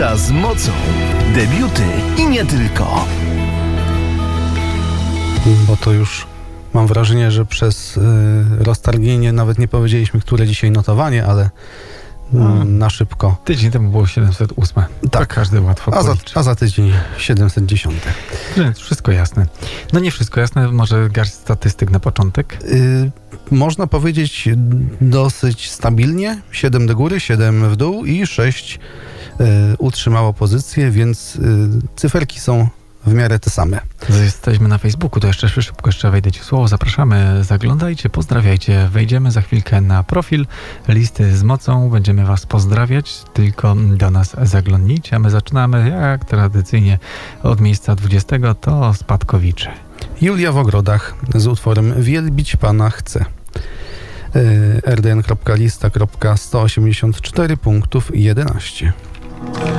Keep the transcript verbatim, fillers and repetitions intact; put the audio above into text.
Lista z mocą. Debiuty i nie tylko. Bo to już mam wrażenie, że przez y, roztargnienie nawet nie powiedzieliśmy, które dzisiaj notowanie, ale y, na szybko. Tydzień temu było siedemset osiem. Tak, każdy łatwo A za, policzy. a za tydzień siedemset dziesięć. Że Wszystko jasne. No nie wszystko jasne, może garść statystyk na początek. Y, można powiedzieć dosyć stabilnie. siedem do góry, siedem w dół i sześć y, utrzymało pozycję, więc y, cyferki są w miarę te same. Jesteśmy na Facebooku, to jeszcze szybko jeszcze wejdę ci w słowo. Zapraszamy, zaglądajcie, pozdrawiajcie. Wejdziemy za chwilkę na profil Listy z mocą. Będziemy was pozdrawiać, tylko do nas zaglądnijcie. A my zaczynamy jak tradycyjnie od miejsca dwudziestego, to Spadkowicze. Julia w ogrodach z utworem Wielbić Pana chcę. r d n kropka lista kropka sto osiemdziesiąt cztery punktów jedenaście.